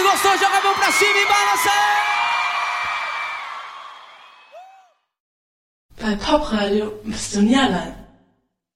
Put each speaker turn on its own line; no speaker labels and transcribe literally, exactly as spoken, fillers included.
gostou, joga a mão pra cima e balança!
Bei Popradio bist du nie allein.